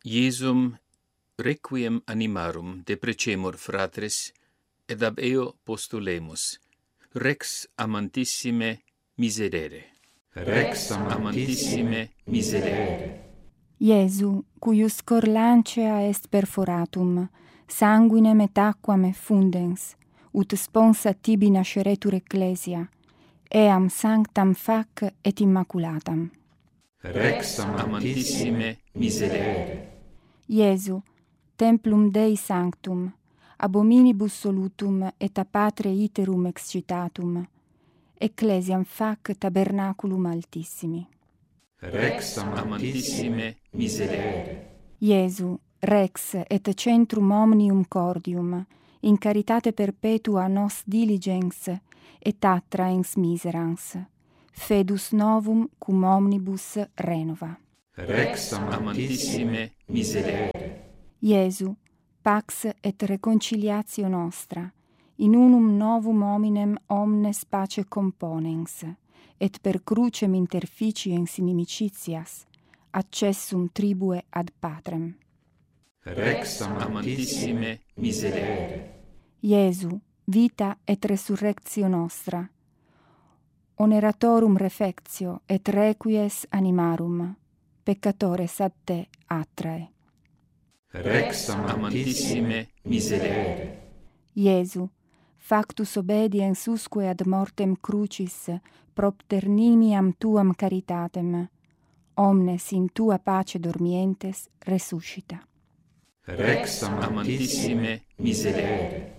Iesum requiem animarum deprecemur fratres, et ab eo postulemus, Rex amantissime miserere. Rex amantissime miserere. Iesu, cuius cor lancea est perforatum, sanguinem et aquam effundens, ut sponsa tibi nasceretur ecclesia, eam sanctam fac et immaculatam. Rex amantissime miserere. Iesu, templum Dei sanctum, abominibus solutum et a patre iterum excitatum, ecclesiam fac tabernaculum altissimi. Rex amantissime miserere. Iesu, Rex et centrum omnium cordium, in caritate perpetua nos diligens et attraens miserans, fedus novum cum omnibus renova. Rex amantissime miserere. Iesu, pax et reconciliatio nostra, in unum novum hominem omnes pace componens, et per crucem interficiens inimicitias, accessum tribue ad patrem. Rex amantissime miserere. Iesu, vita et resurrectio nostra, oneratorum refectio et requies animarum, peccatores ad te attrae. Rex amantissime miserere. Iesu, factus obediens usque ad mortem crucis, propter nimiam tuam caritatem, omnes in tua pace dormientes resuscita. Rex amantissime miserere.